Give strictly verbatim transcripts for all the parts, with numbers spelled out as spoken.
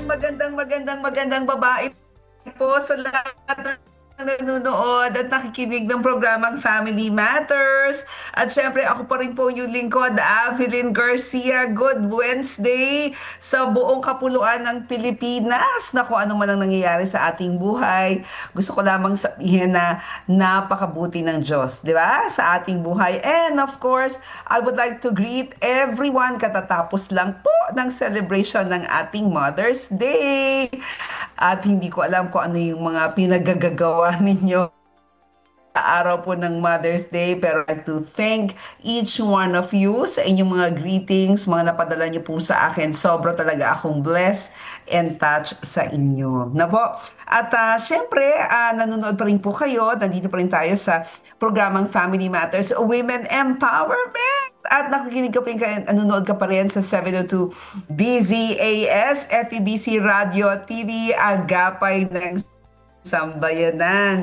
magandang, magandang, magandang babae po sa lahat ng nanonood at nakikinig ng programang Family Matters. At syempre, ako pa rin po yung lingkod, Avelyn Garcia. Good Wednesday sa buong kapuluan ng Pilipinas na kung ano man ang nangyayari sa ating buhay. Gusto ko lamang sabihin na napakabuti ng Diyos, di ba? Sa ating buhay. And of course, I would like to greet everyone katatapos lang po ng celebration ng ating Mother's Day. At hindi ko alam kung ano yung mga pinagagagawa ninyo sa araw po ng Mother's Day, pero I'd like to thank each one of you sa inyong mga greetings, mga napadala niyo po sa akin. Sobra talaga akong blessed and touched sa inyo. Na po. At ah, syempre, ah, nanonood pa rin po kayo. Nandito pa rin tayo sa programang Family Matters, Women Empowerment. At nakikinig ka pa rin, kayo- nanonood ka pa rin sa seven oh two D Z A S, F E B C Radio T V, Agapay ng Sambayanan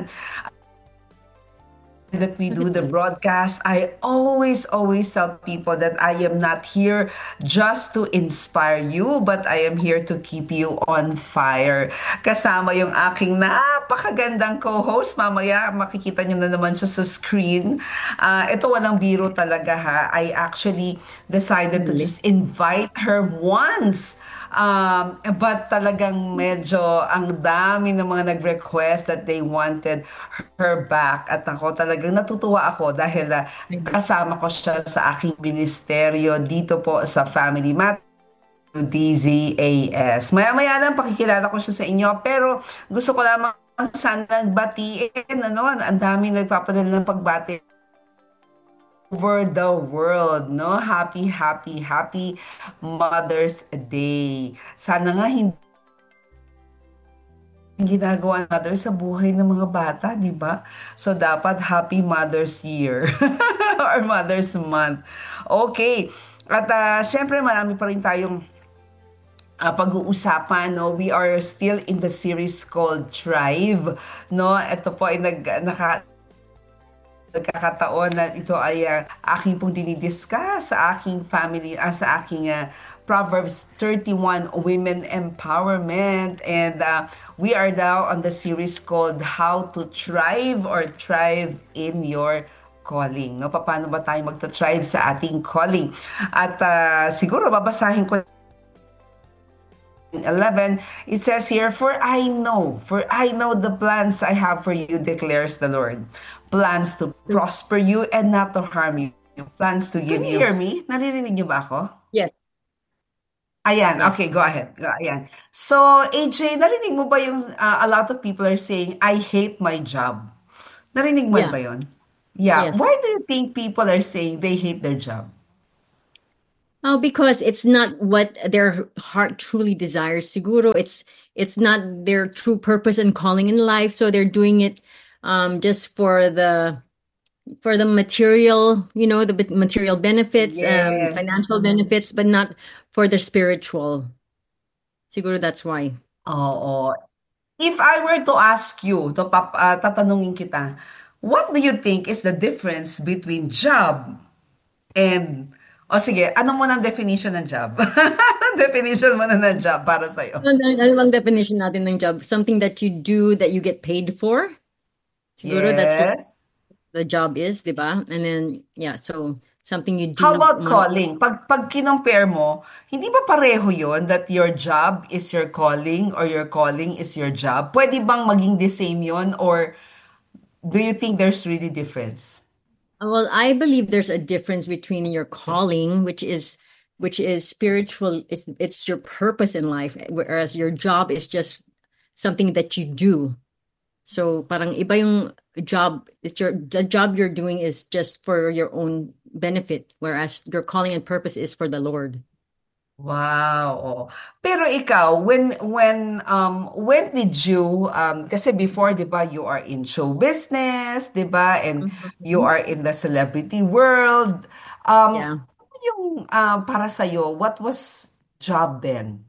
that we do the broadcast. I always, always tell people that I am not here just to inspire you, but I am here to keep you on fire. Kasama yung aking napakagandang co-host. Mamaya makikita nyo na naman siya sa screen. Ah, ito walang biro talaga ha. I actually decided to just invite her once. Um, but talagang medyo ang dami ng mga nag-request that they wanted her back. At ako talagang natutuwa ako dahil ah, kasama ko siya sa aking ministeryo dito po sa Family Matters D Z A S. Maya-maya lang pakikilala ko siya sa inyo pero gusto ko lamang sana batiin ano, ang dami nagpapadala ng pagbati over the world, no? Happy, happy, happy Mother's Day. Sana nga hindi ginagawa ng mother sa buhay ng mga bata, di ba? So, dapat Happy Mother's Year or Mother's Month. Okay. At ah, syempre, marami pa rin tayong ah, pag-uusapan, no? We are still in the series called Thrive, no? Ito po ay nag, naka, nagkakataon na ito ay ah, aking pong dinidiscuss sa aking family, ah, sa aking ah, Proverbs thirty-one Women Empowerment. And ah, we are now on the series called How to Thrive or Thrive in Your Calling. No? Paano ba tayo magta-thrive sa ating calling? At ah, siguro babasahin ko eleven, it says here, For I know, for I know the plans I have for you, declares the Lord. Plans to prosper you and not to harm you. Plans to give you. Can you hear me? Naririnig niyo ba ako? Yes, Ayan, yes. okay, go ahead. Go, ayan. So, A J, narinig mo ba yung uh, a lot of people are saying, I hate my job. Narinig mo Yeah, ba yun? Yeah. Why yes. do you think people are saying they hate their job? Oh, because it's not what their heart truly desires. Siguro it's it's not their true purpose and calling in life, so they're doing it um just for the for the material, you know, the bit- material benefits, um Yes. financial benefits, but not for the spiritual. Siguro that's why. Oo. If I were to ask you, to pap, ah, tatanungin kita, what do you think is the difference between job and, o sige, ano mo ng definition ng job? Definition mo na ng job para sa'yo. Ano ano bang definition natin ng job? Something that you do that you get paid for. Siguro that's what Yes. the job is, 'di ba? And then yeah, so something you do How ng about money. calling? Pag, pag kinompare mo, hindi ba pareho yon that your job is your calling or your calling is your job? Pwede bang maging the same yon or do you think there's really difference? Well, I believe there's a difference between your calling, which is which is spiritual, it's, it's your purpose in life, whereas your job is just something that you do. So parang iba yung job, it's your the job you're doing is just for your own benefit, whereas your calling and purpose is for the Lord. Wow, oo. Pero ikaw, when when um when did you um kasi before 'di ba you are in show business, 'di ba? And you Mhm. are in the celebrity world. Um Yeah. ano yung ah, para sa what was job then?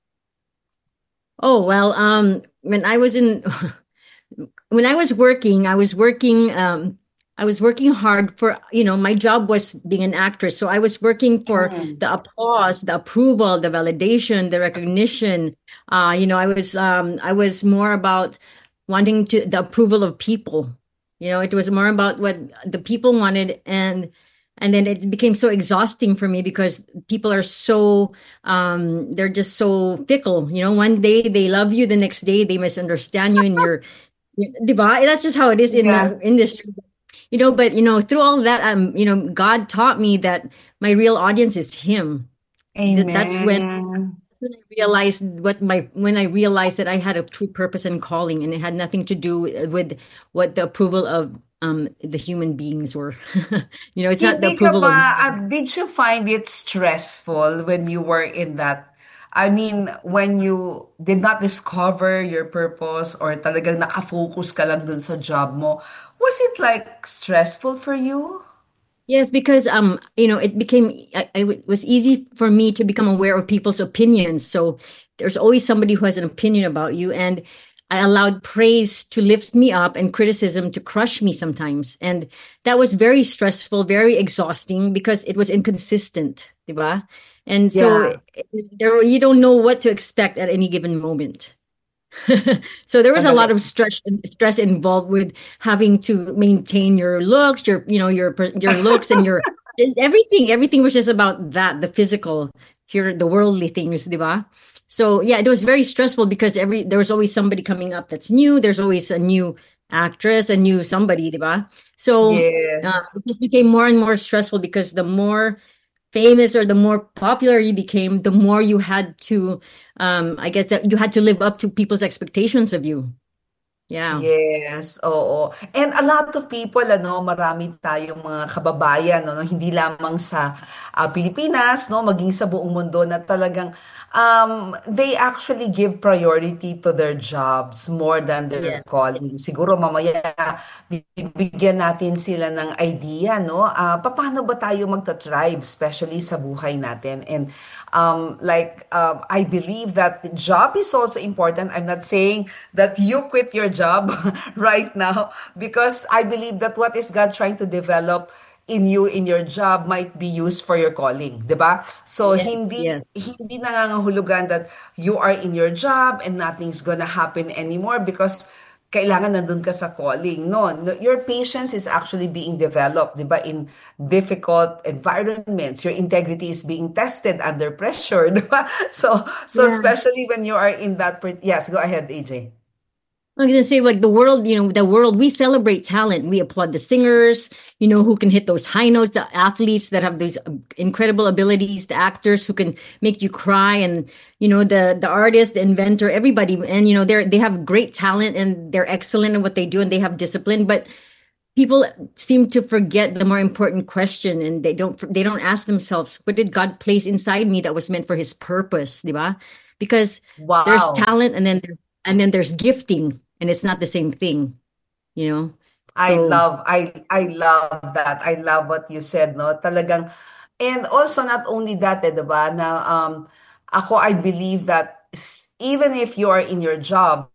Oh, well, um when I was in when I was working, I was working. Um, I was working hard for, you know, my job was being an actress. So I was working for Mm. the applause, the approval, the validation, the recognition. Uh, you know, I was um I was more about wanting to the approval of people. You know, it was more about what the people wanted, and and then it became so exhausting for me because people are so um they're just so fickle. You know, one day they love you, the next day they misunderstand you, and you're, diba? That's just how it is in Yeah. the industry. You know, but you know, through all of that, um, you know, God taught me that my real audience is Him. That that's when Amen. when I realized what my when I realized that I had a true purpose and calling, and it had nothing to do with what the approval of um the human beings were. You know, it's not the Hindi ka approval of ba, man. uh, did you find it stressful when you were in that, I mean, when you did not discover your purpose or talagang nakafocus ka lang dun sa job mo, was it like stressful for you? Yes, because um, you know, it became I, I, it was easy for me to become aware of people's opinions. So there's always somebody who has an opinion about you, and I allowed praise to lift me up and criticism to crush me sometimes, and that was very stressful, very exhausting because it was inconsistent, diba? And so Yeah. it- there you don't know what to expect at any given moment. So there was a lot Talaga. of stress stress involved with having to maintain your looks, your you know your per- your looks and your everything. Everything was just about that, the physical, here the worldly things, diba? So yeah, it was very stressful because every there was always somebody coming up that's new. There's always a new actress, a new somebody, diba? So uh, Yes. it just became more and more stressful because the more famous or the more popular you became, the more you had to, um, I guess that you had to live up to people's expectations of you. Yeah. Yes, oo. And a lot of people, ano, marami tayong mga kababayan, no, no, hindi lamang sa ah, Pilipinas, no, maging sa buong mundo na talagang um, they actually give priority to their jobs more than their Yeah. calling. Siguro mamaya bibigyan natin sila ng idea, no? Ah, paano ba tayo magta-thrive, especially sa buhay natin? And um, like, um, I believe that the job is also important. I'm not saying that you quit your job right now because I believe that what is God trying to develop in you in your job might be used for your calling, 'di ba? So Yes. hindi Yes. hindi nangangahulugan that you are in your job and nothing's gonna happen anymore because kailangan nandun ka sa calling. No, no, your patience is actually being developed, 'di ba? In difficult environments, your integrity is being tested under pressure, 'di ba? So so Yeah. especially when you are in that per- yes, go ahead, A J. I was gonna say, like the world, you know, the world, we celebrate talent. We applaud the singers, you know, who can hit those high notes, the athletes that have these incredible abilities, the actors who can make you cry, and you know, the the artist, the inventor, everybody, and you know, they're they have great talent and they're excellent in what they do and they have discipline. But people seem to forget the more important question, and they don't they don't ask themselves, what did God place inside me that was meant for His purpose, diba? Because there's Wow. talent, and then there, and then there's gifting, and it's not the same thing, you know. I So love I I love that. I love what you said, no? Talagang and also not only that, eh, 'di ba, na um ako I believe that s- even if you are in your job,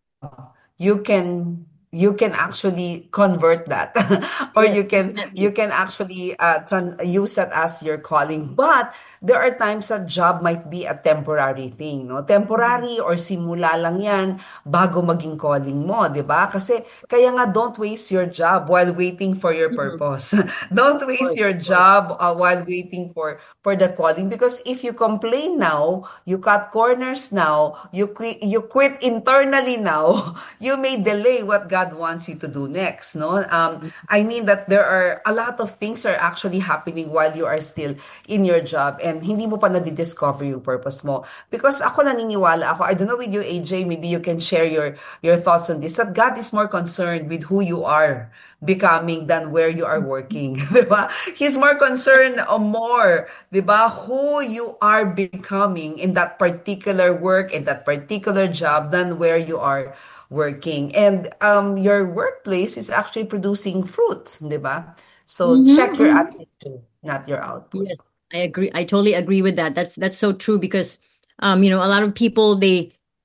you can you can actually convert that or yes, you can you definitely. can actually uh, tran- use that as your calling, but there are times that job might be a temporary thing, no, Mhm. temporary or simula lang yan bago maging calling mo, 'di ba? Kasi kaya nga don't waste your job while waiting for your Mhm. purpose. Don't Of waste course, your of course. job uh, while waiting for for the calling, because if you complain now, you cut corners now, you quit you quit internally now, you may delay what God wants you to do next, no? Um I mean that there are a lot of things are actually happening while you are still in your job and hindi mo pa na-discover yung purpose mo. Because ako naniniwala ako, I don't know with you, A J, maybe you can share your your thoughts on this, that God is more concerned with who you are becoming than where you are working. Di ba? He's more concerned o more, di ba, who you are becoming in that particular work, in that particular job than where you are working. And um, your workplace is actually producing fruits, di ba? So check your Hmm. attitude, not your output. Yes, I agree. I totally agree with that. That's that's so true because um, you know, a lot of people they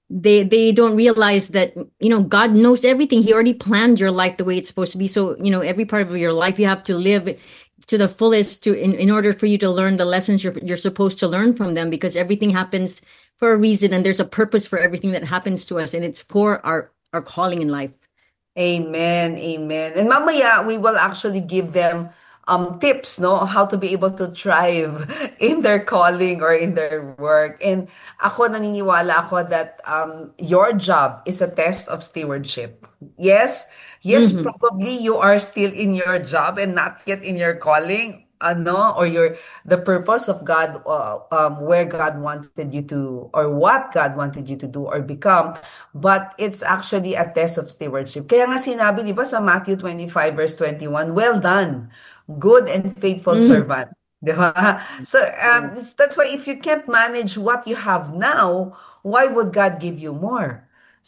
they they don't realize that, you know, God knows everything. He already planned your life the way it's supposed to be. So, you know, every part of your life you have to live to the fullest to in, in order for you to learn the lessons you're you're supposed to learn from them, because everything happens for a reason, and there's a purpose for everything that happens to us, and it's for our our calling in life. Amen, amen. And mamaya, we will actually give them um tips, no, on how to be able to thrive in their calling or in their work. And ako naniniwala ako that um your job is a test of stewardship. Yes, yes, Hmm. probably you are still in your job and not yet in your calling, ano, or your the purpose of God, uh, um, where God wanted you to, or what God wanted you to do or become, but it's actually a test of stewardship. Kaya nga sinabi, di ba, sa Matthew twenty-five verse twenty-one, well done, good and faithful Hmm. servant. Di ba? So um, that's why if you can't manage what you have now, why would God give you more?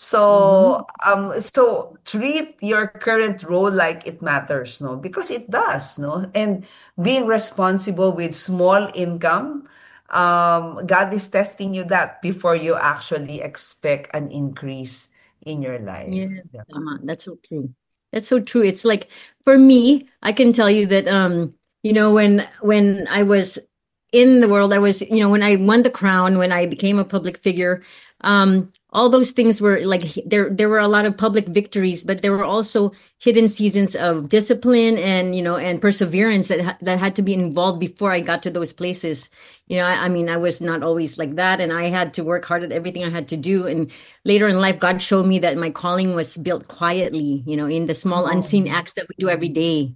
So, Hmm. um, so treat your current role like it matters, no? Because it does, no? And being responsible with small income, um, God is testing you that before you actually expect an increase in your life. Yeah, Yeah. tama. That's so true. That's so true. It's like for me, I can tell you that um, you know, when when I was in the world, I was, you know, when I won the crown, when I became a public figure, um, all those things were like h- there there were a lot of public victories, but there were also hidden seasons of discipline and, you know, and perseverance that ha that had to be involved before I got to those places. You know, I, I mean, I was not always like that, and I had to work hard at everything I had to do. And later in life, God showed me that my calling was built quietly, you know, in the small Oh, unseen acts that we do every day.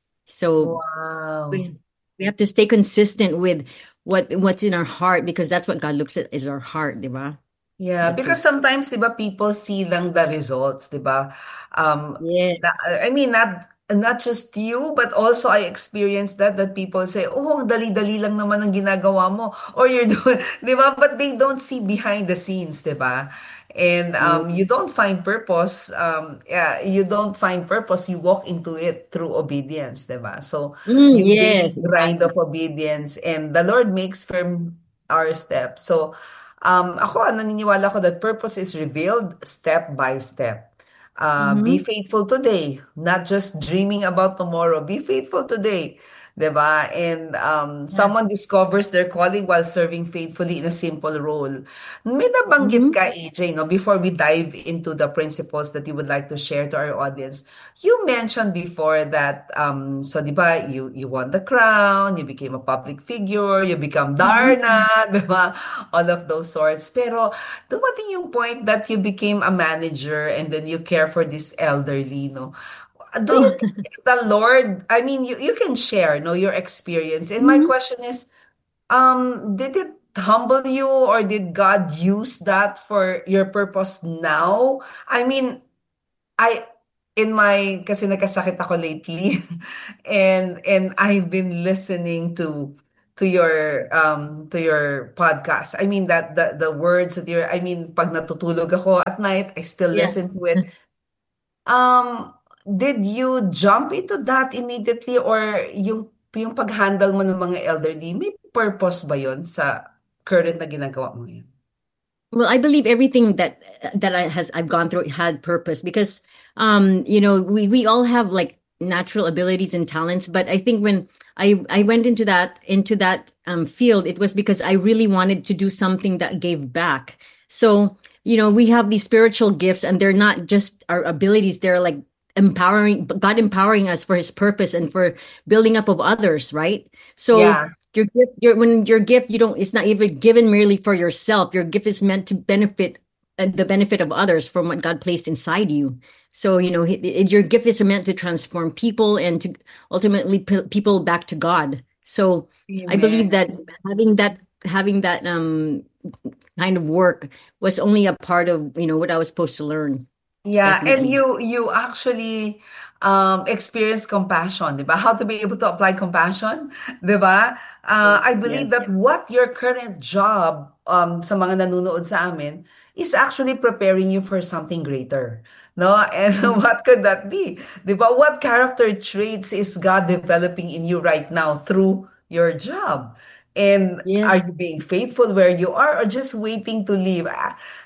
So wow. we we have to stay consistent with what what's in our heart, because that's what God looks at is our heart, di ba? Yeah, That's because so sometimes, 'di ba, people see lang the results, 'di ba? Um, na, yes. I mean, not not just you, but also I experienced that that people say, "Oh, ang dali-dali lang naman ang ginagawa mo," or you're doing, 'di ba? But they don't see behind the scenes, 'di ba? And Yeah. um, you don't find purpose. Um, yeah, you don't find purpose. You walk into it through obedience, 'di ba? So Mm, yung daily yes, grind exactly. of obedience, and the Lord makes firm our steps. So Um, ako, ah, naniniwala ko that purpose is revealed step by step. Uh, be Mm-hmm. faithful today, not just dreaming about tomorrow. Be faithful today, 'di ba? And um, Yeah. someone discovers their calling while serving faithfully in a simple role. May nabanggit Mm-hmm. ka, A J, no, before we dive into the principles that you would like to share to our audience. You mentioned before that, um, so di ba, you, you won the crown, you became a public figure, you become Mm-hmm. Darna, di ba? All of those sorts. Pero dumating yung point that you became a manager and then you care for this elderly, no? Do you Oh. think the Lord, I mean, you, you can share, no, your experience. And my Mm-hmm. question is, um, did it humble you or did God use that for your purpose now? I mean, I in my kasi nagkasakit ako lately and and I've been listening to to your um to your podcast. I mean that the the words that you're I mean pag natutulog ako at night, I still Yeah. listen to it. Um did you jump into that immediately or yung yung pag-handle mo ng mga elderly, may purpose ba yon sa current na ginagawa mo ngayon? Well, I believe everything that that I has I've gone through had purpose, because um you know, we we all have like natural abilities and talents, but I think when I I went into that into that um field, it was because I really wanted to do something that gave back. So, you know, we have these spiritual gifts, and they're not just our abilities, they're like empowering God empowering us for his purpose and for building up of others, right? So Yeah. your gift, your when your gift, you don't. It's not even given merely for yourself. Your gift is meant to benefit uh, the benefit of others from what God placed inside you. So you know, it, it- your gift is meant to transform people and to ultimately p- people back to God. So I believe Amen. that having that having that um kind of work was only a part of, you know, what I was supposed to learn. Yeah, and Definitely. you you actually um experience compassion, 'di ba? How to be able to apply compassion, 'di ba? Uh, I believe Yes. that what your current job um sa mga nanonood sa amin is actually preparing you for something greater. No? And Mhm. what could that be? 'Di ba? What character traits is God developing in you right now through your job? And Yes. are you being faithful where you are or just waiting to leave? I,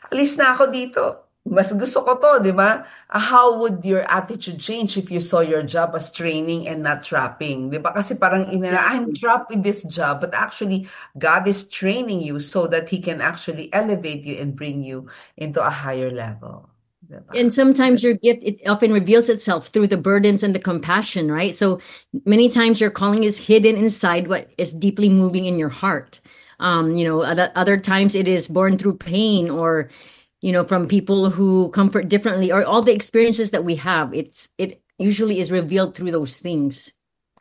Alis na ako dito. Mas gusto ko to, di ba? Ah, How would your attitude change if you saw your job as training and not trapping? Di ba? Kasi parang ina, I'm Exactly. trapped in this job, but actually God is training you so that He can actually elevate you and bring you into a higher level. Di And ba? sometimes your gift, it often reveals itself through the burdens and the compassion, right? So many times your calling is hidden inside what is deeply moving in your heart. Um, you know, other, other times it is born through pain or, you know, from people who comfort differently or all the experiences that we have. It's, it usually is revealed through those things.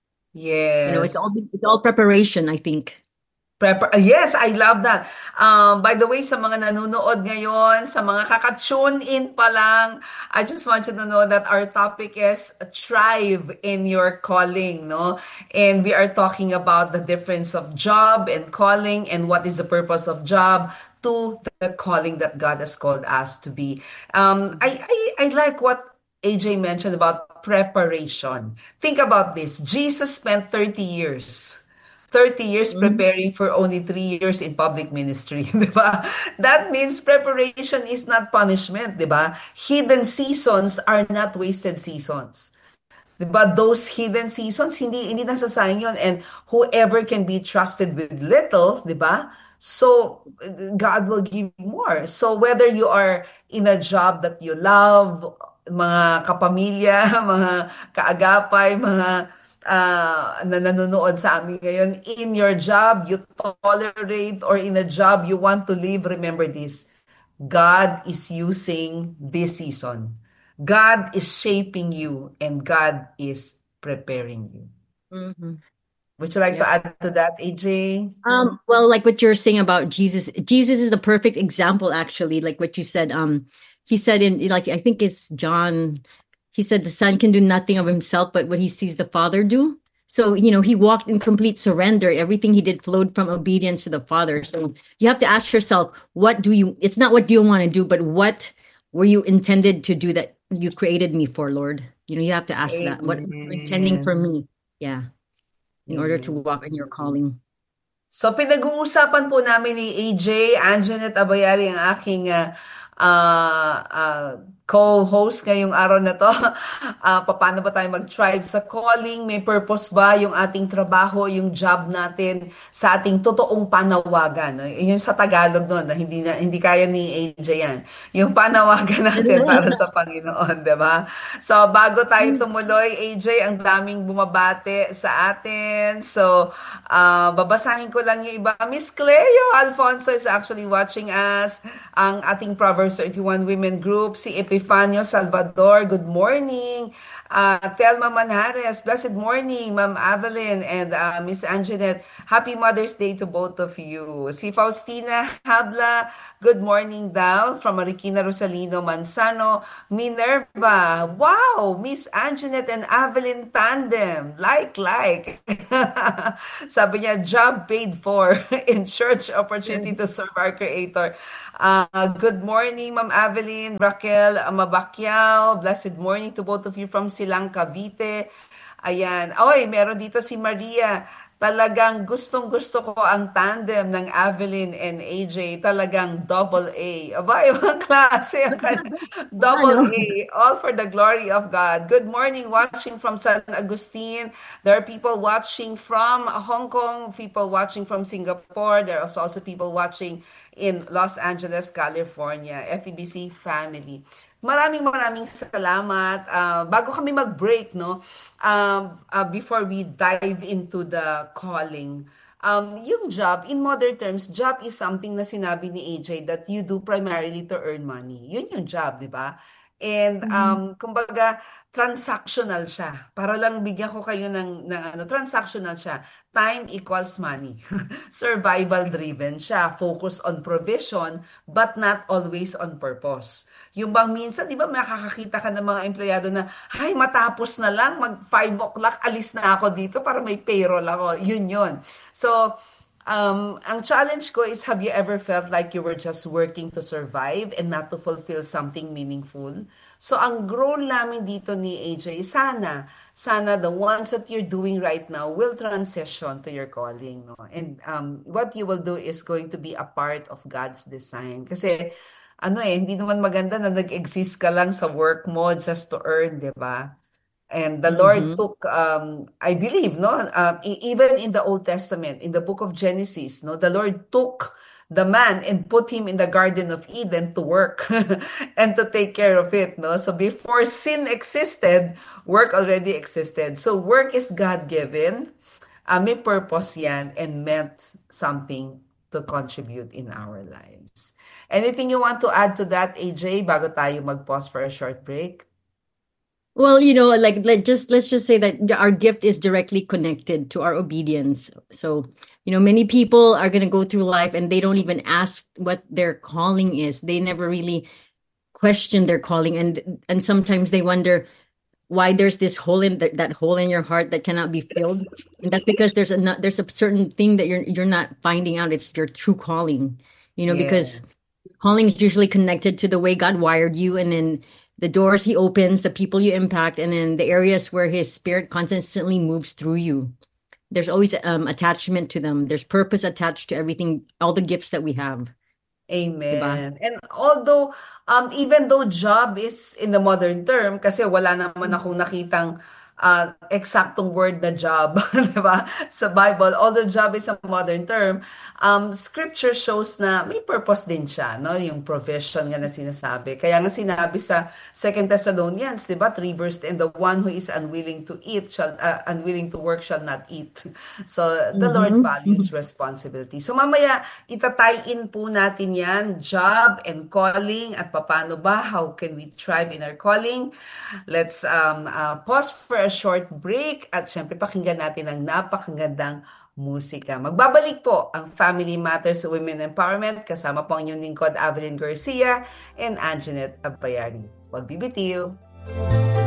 You know, it's Yes. all, it's all preparation, I think. Prepar ah, yes, I love that. Um, by the way, sa mga nanonood ngayon, sa mga kaka-tune in pa lang, I just want you to know that our topic is thrive in your calling, no? And we are talking about the difference of job and calling and what is the purpose of job to the calling that God has called us to be. Um, I, I, I like what A J mentioned about preparation. Think about this. Jesus spent thirty years thirty years Mhm. preparing for only three years in public ministry, di ba? That means preparation is not punishment, di ba? Hidden seasons are not wasted seasons. 'Di ba? Those hidden seasons, hindi hindi nasasayang yun. And whoever can be trusted with little, 'di ba? So God will give more. So whether you are in a job that you love, mga kapamilya, mga kaagapay, mga ah, na nanonood sa amin ngayon, in your job you tolerate or in a job you want to live, remember this. God is using this season. God is shaping you and God is preparing you. Mhm. Would you like to Yep. add to that, A J? Um, well, like what you're saying about Jesus, Jesus is the perfect example, actually, like what you said. Um, he said in like I think it's John, he said the son can do nothing of himself but what he sees the father do. So, you know, he walked in complete surrender. Everything he did flowed from obedience to the Father. So you have to ask yourself, what do you, it's not what do you want to do, but what were you intended to do that you created me for, Lord? You know, you have to ask that. What are you intending for Amen. me? Yeah, in order to Amen. walk in your calling. So pinag-uusapan po namin ni A J, Anjanette Abayari, ang aking ah, ah, ah, co-host ngayong araw na to. Ah, paano ba tayo mag-thrive sa calling? May purpose ba yung ating trabaho, yung job natin sa ating totoong panawagan? No? Yun sa Tagalog nun, na hindi, na, hindi kaya ni A J yan. Yung panawagan natin para sa Panginoon, di ba? So bago tayo tumuloy, A J, ang daming bumabate sa atin. So Ah, babasahin ko lang yung iba. Miss Cleo Alfonso is actually watching us. Ang ating Proverbs thirty-one Women Group, si Epifanio Salvador, good morning. Ah, Telma Manhares, blessed morning. Ma'am Evelyn and ah, Miss Anjanette, happy Mother's Day to both of you. Si Faustina Habla, good morning daw from Marikina Rosalino Manzano. Minerva, wow, Miss Anjanette and Evelyn tandem, like, like. Sabi niya, job paid for in church opportunity to serve our Creator. Uh, good morning, Ma'am Evelyn, Raquel Mabakyao. Blessed morning to both of you from Silang, Cavite. Ayan. Oy, meron dito si Maria. Talagang gustong-gusto ko ang tandem ng Evelyn and A J. Talagang double A. Aba, ibang klase ang kan- double Ano? A. All for the glory of God. Good morning, watching from San Agustin. There are people watching from Hong Kong, people watching from Singapore. There are also people watching in Los Angeles, California. F E B C family. Maraming maraming salamat. Ah, bago kami mag-break, no? Um, ah, before we dive into the calling, um, yung job, in modern terms, job is something na sinabi ni A J that you do primarily to earn money. Yun yung job, di ba? And Mhm. um, kumbaga, transactional siya. Para lang bigyan ko kayo ng, ng ano, transactional siya. Time equals money. Survival driven siya. Focus on provision, but not always on purpose. Yung bang minsan, di ba, makakakita ka ng mga empleyado na, ay, matapos na lang, mag five o'clock, alis na ako dito para may payroll ako. Yun yun. So, um, ang challenge ko is, have you ever felt like you were just working to survive and not to fulfill something meaningful? So, ang goal namin dito ni A J, sana, sana the ones that you're doing right now will transition to your calling. No? And um, what you will do is going to be a part of God's design. Kasi, ano eh, hindi naman maganda na nag-exist ka lang sa work mo just to earn, di ba? And the Lord Mm-hmm. took, um, I believe, no, um, e- even in the Old Testament, in the book of Genesis, no, the Lord took the man and put him in the Garden of Eden to work and to take care of it, no. So before sin existed, work already existed. So work is God-given. Uh, may purpose yan and meant something to contribute in our lives. Anything you want to add to that, A J, bago tayo mag-pause for a short break? Well, you know, like let just let's just say that our gift is directly connected to our obedience. So, you know, many people are going to go through life and they don't even ask what their calling is. They never really question their calling, and and sometimes they wonder why there's this hole in that, that hole in your heart that cannot be filled. And that's because there's a not, there's a certain thing that you're you're not finding out. It's your true calling. You know, Yeah. because calling is usually connected to the way God wired you, and then the doors He opens, the people you impact, and then the areas where His Spirit constantly moves through you. There's always um, attachment to them. There's purpose attached to everything, all the gifts that we have. Diba? Amen. And although, um, even though job is in the modern term, kasi wala naman akong nakitang uh, eksaktong word na job, di ba? Sa Bible, although job is a modern term, um, scripture shows na may purpose din siya, no? Yung provision nga na sinasabi. Kaya nga sinabi sa Second Thessalonians, di ba? three verse, and the one who is unwilling to eat shall, uh, unwilling to work shall not eat. So, the Lord values Mm-hmm. responsibility. So, mamaya, itatay in po natin yan, job and calling, at paano ba, how can we thrive in our calling. Let's um, uh, pause for a short break at syempre pakinggan natin ang napakagandang musika. Magbabalik po ang Family Matters Women Empowerment kasama po ang inyong lingkod, Evelyn Garcia and Anjanette Abayari. Huwag bibitiw.